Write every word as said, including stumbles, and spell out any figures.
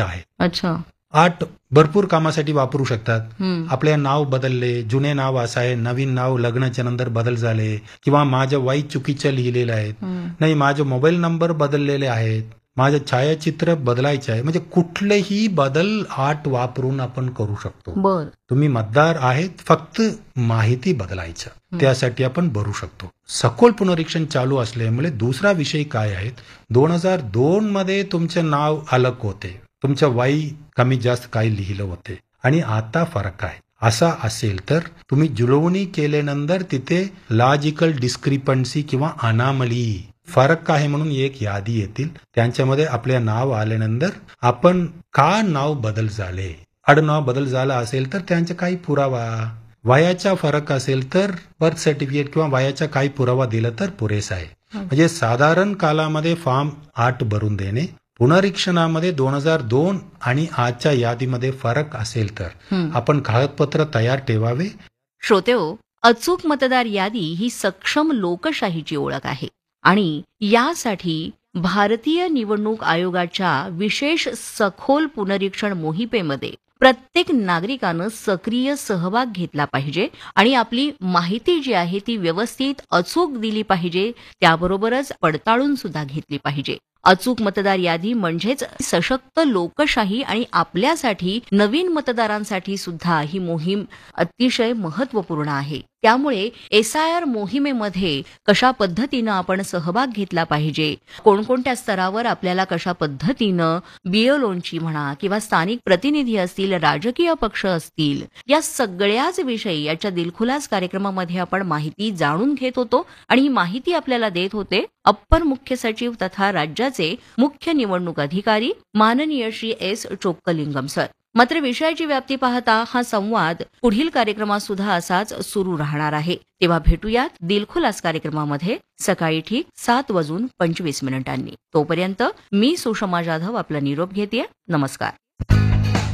Art आहे. अच्छा. Art भरपूर कामासाठी वापरू शकतात. हम्म. आपले नाव बदलले, जुने नाव असं आहे, नवीन नाव लग्नाच्या नंतर बदल झाले, किंवा माझ्या वय चुकीचं लिहिलेलं आहे, हम्म. नाही माझे मोबाईल नंबर बदललेले आहेत, माझं छायाचित्र बदलायचं आहे, म्हणजे कुठलेही बदल आर्ट वापरून आपण करू शकतो. बर. तुम्ही मतदार आहेत, फक्त माहिती बदलायचं, त्यासाठी आपण भरू शकतो. सखोल पुनरीक्षण चालू असल्यामुळे दुसरा विषय काय आहे, दोन हजार दोन मध्ये तुमचे नाव अलग होते, तुमचं वय कमी जास्त काही लिहिलं होते, आणि आता फरक आहे. असा असेल तर तुम्ही जुळवणी केल्यानंतर तिथे लॉजिकल डिस्क्रिपन्सी किंवा अनामली फरक आहे म्हणून एक यादी येतील, त्यांच्यामध्ये आपले नाव आल्यानंतर आपण का नाव बदल झाले, आडनाव बदल झाला असेल तर त्यांचा काही पुरावा, वयाचा फरक असेल तर बर्थ सर्टिफिकेट किंवा वयाचा काही पुरावा दिला तर पुरेसा आहे. म्हणजे साधारण कालामध्ये फॉर्म आठ भरून देणे, पुनरीक्षणामध्ये दोन हजार दोन आणि आजच्या यादीमध्ये फरक असेल तर आपण कागदपत्र तयार ठेवावे. श्रोतेहो, अचूक मतदार यादी ही सक्षम लोकशाहीची ओळख आहे, आणि यासाठी भारतीय निवडणूक आयोगाच्या विशेष सखोल पुनरीक्षण मोहिमेमध्ये प्रत्येक नागरिकानं सक्रिय सहभाग घेतला पाहिजे, आणि आपली माहिती जी आहे ती व्यवस्थित अचूक दिली पाहिजे, त्याबरोबरच पडताळून सुद्धा घेतली पाहिजे. अचूक मतदार यादी म्हणजेच सशक्त लोकशाही, आणि आपल्यासाठी नवीन मतदारांसाठी सुद्धा ही मोहीम अतिशय महत्वपूर्ण आहे. त्यामुळे एस आय आर मोहिमेमध्ये कशा पद्धतीनं आपण सहभाग घेतला पाहिजे, कोणकोणत्या स्तरावर आपल्याला कशा पद्धतीनं बीएलओंची म्हणा किंवा स्थानिक प्रतिनिधी असतील, राजकीय पक्ष असतील, या सगळ्याच विषयी याच्या दिलखुलास कार्यक्रमामध्ये आपण माहिती जाणून घेत होतो, आणि ही माहिती आपल्याला देत होते अप्पर मुख्य सचिव तथा राज्याचे मुख्य निवडणूक अधिकारी माननीय श्री एस चोक्कलिंगम सर. मात्र विषयाची व्याप्ती पाहता हा संवाद पुढील कार्यक्रमात सुद्धा असाच सुरू राहणार आहे. तेव्हा भेटूयात दिलखुलास कार्यक्रमामध्ये सकाळी ठीक सात वाजून पंचवीस मिनिटांनी. तोपर्यंत मी सुषमा जाधव आपला निरोप घेते. नमस्कार.